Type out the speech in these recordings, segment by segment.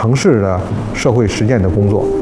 城市的社会实践的工作。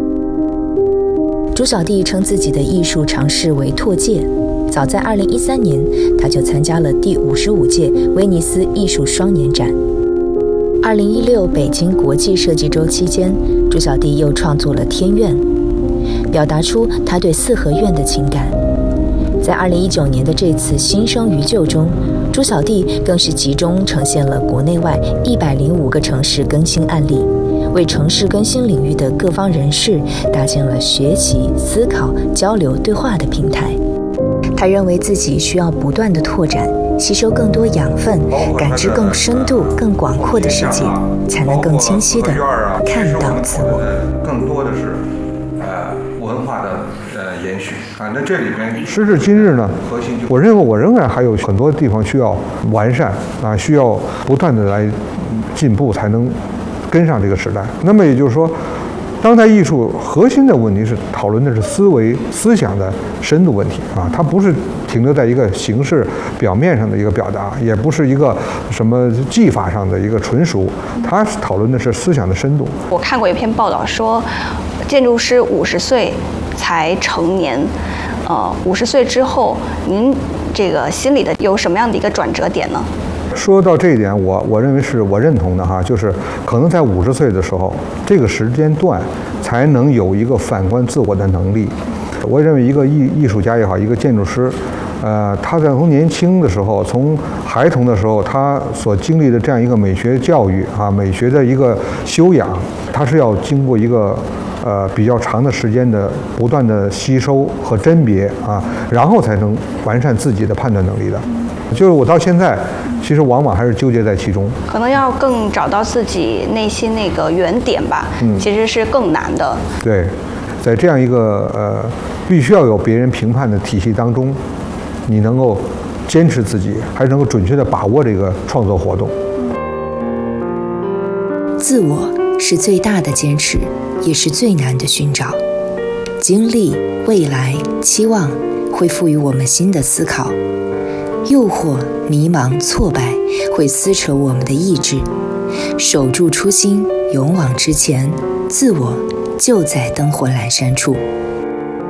朱小弟称自己的艺术尝试为拓界，早在2013年，他就参加了第55届威尼斯艺术双年展。2016北京国际设计周期间，朱小弟又创作了《天愿》，表达出他对四合院的情感。在2019年的这次新生于旧中，朱小弟更是集中呈现了国内外105个城市更新案例，为城市更新领域的各方人士搭建了学习、思考、交流、对话的平台。他认为自己需要不断的拓展，吸收更多养分，感知更深度、更广阔的世界，才能更清晰地看到自我。 更多的是文化的延续啊。那这里面时至今日呢，我认为我仍然还有很多地方需要完善啊，需要不断的来进步，才能跟上这个时代。那么也就是说，当代艺术核心的问题是讨论的是思维、思想的深度问题啊，它不是停留在一个形式表面上的一个表达，也不是一个什么技法上的一个纯熟，它讨论的是思想的深度。 我看过一篇报道说，建筑师50岁才成年，50岁之后，您这个心里的有什么样的一个转折点呢？ 说到这一点，我认为是我认同的哈，就是可能在50岁的时候，这个时间段才能有一个反观自我的能力。我认为一个艺术家也好，一个建筑师，他在从年轻的时候，从孩童的时候，他所经历的这样一个美学教育啊，美学的一个修养，他是要经过一个比较长的时间的不断的吸收和甄别啊，然后才能完善自己的判断能力的。就是我到现在，其实往往还是纠结在其中， 可能要更找到自己内心那个原点吧，其实是更难的。 对，在这样一个必须要有别人评判的体系当中，你能够坚持自己，还能够准确地把握这个创作活动。 自我是最大的坚持，也是最难的寻找。经历、未来、期望会赋予我们新的思考。诱惑、迷茫、挫败会撕扯我们的意志，守住初心，勇往直前，自我就在灯火阑珊处。